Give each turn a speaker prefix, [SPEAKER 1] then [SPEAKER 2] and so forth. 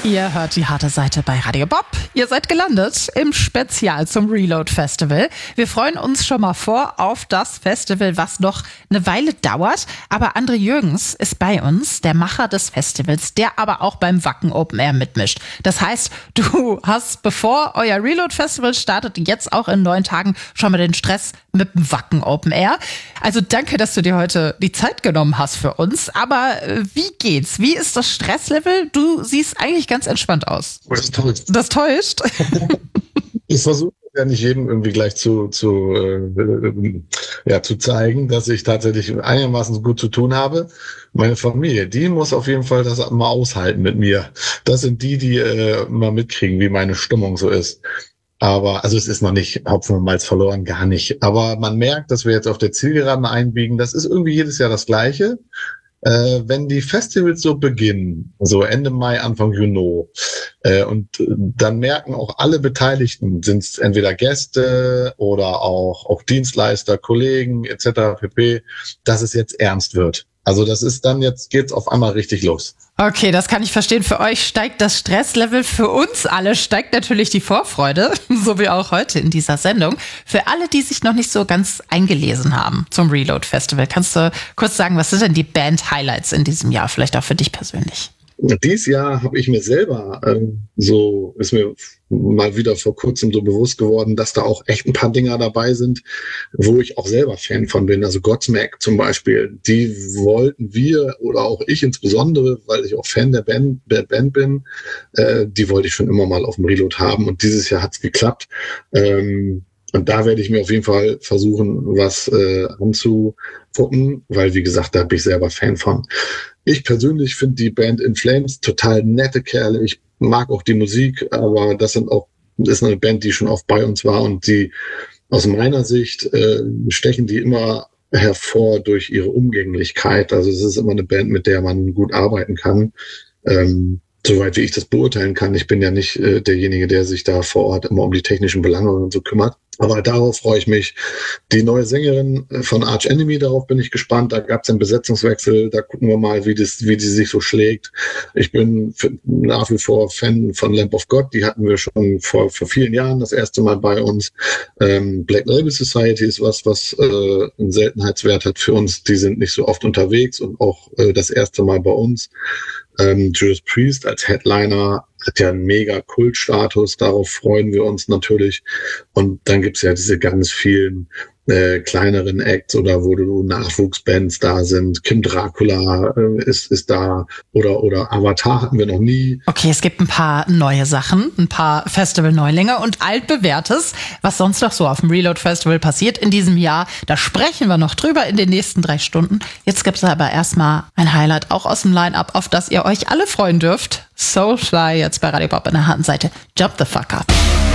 [SPEAKER 1] Ihr hört die harte Seite bei Radio Bob. Ihr seid gelandet im Spezial zum Reload Festival. Wir freuen uns schon mal vor auf das Festival, was noch eine Weile dauert. Aber André Jürgens ist bei uns, der Macher des Festivals, der aber auch beim Wacken Open Air mitmischt. Das heißt, du hast, bevor euer Reload Festival startet, jetzt auch in 9 Tagen schon mal den Stress mit dem Wacken Open Air. Also danke, dass du dir heute die Zeit genommen hast für uns. Aber wie geht's? Wie ist das Stresslevel? Du siehst eigentlich ganz entspannt aus.
[SPEAKER 2] Das täuscht.
[SPEAKER 1] Das täuscht?
[SPEAKER 2] Ich versuche ja nicht jedem irgendwie gleich zu zeigen, dass ich tatsächlich einigermaßen gut zu tun habe. Meine Familie, die muss auf jeden Fall das mal aushalten mit mir. Das sind die mal mitkriegen, wie meine Stimmung so ist. Aber, also es ist noch nicht Hopfen und Malz verloren, gar nicht. Aber man merkt, dass wir jetzt auf der Zielgeraden einbiegen. Das ist irgendwie jedes Jahr das Gleiche. Wenn die Festivals so beginnen, so Ende Mai, Anfang Juni, und dann merken auch alle Beteiligten, sind es entweder Gäste oder auch Dienstleister, Kollegen etc. pp., dass es jetzt ernst wird. Also das ist dann, jetzt geht's auf einmal richtig los.
[SPEAKER 1] Okay, das kann ich verstehen. Für euch steigt das Stresslevel, für uns alle steigt natürlich die Vorfreude, so wie auch heute in dieser Sendung. Für alle, die sich noch nicht so ganz eingelesen haben zum Reload Festival, kannst du kurz sagen, was sind denn die Band-Highlights in diesem Jahr, vielleicht auch für dich persönlich?
[SPEAKER 2] Dieses Jahr habe ich mir selber ist mir mal wieder vor kurzem so bewusst geworden, dass da auch echt ein paar Dinger dabei sind, wo ich auch selber Fan von bin. Also Godsmack zum Beispiel, die wollten wir, oder auch ich insbesondere, weil ich auch Fan der Band bin, die wollte ich schon immer mal auf dem Reload haben, und dieses Jahr hat's geklappt. Und da werde ich mir auf jeden Fall versuchen, was anzugucken, weil, wie gesagt, da bin ich selber Fan von. Ich persönlich finde die Band In Flames total nette Kerle. Ich mag auch die Musik, aber das ist eine Band, die schon oft bei uns war, und die aus meiner Sicht stechen die immer hervor durch ihre Umgänglichkeit. Also es ist immer eine Band, mit der man gut arbeiten kann. Soweit wie ich das beurteilen kann. Ich bin ja nicht derjenige, der sich da vor Ort immer um die technischen Belange und so kümmert. Aber darauf freue ich mich. Die neue Sängerin von Arch Enemy, darauf bin ich gespannt. Da gab es einen Besetzungswechsel. Da gucken wir mal, wie die sich so schlägt. Ich bin nach wie vor Fan von Lamb of God. Die hatten wir schon vor vielen Jahren das erste Mal bei uns. Black Label Society ist was einen Seltenheitswert hat für uns. Die sind nicht so oft unterwegs und auch das erste Mal bei uns. Judas Priest als Headliner hat ja einen mega Kultstatus, darauf freuen wir uns natürlich. Und dann gibt's ja diese ganz vielen kleineren Acts, oder wo Nachwuchsbands da sind. Kim Dracula ist da, oder Avatar hatten wir noch nie.
[SPEAKER 1] Okay, es gibt ein paar neue Sachen, ein paar Festival-Neulinge und altbewährtes, was sonst noch so auf dem Reload Festival passiert in diesem Jahr. Da sprechen wir noch drüber in den nächsten 3 Stunden. Jetzt gibt's aber erstmal ein Highlight auch aus dem Line-Up, auf das ihr euch alle freuen dürft. Soulfly jetzt bei Radio Bob in der harten Seite. Jump the fuck up.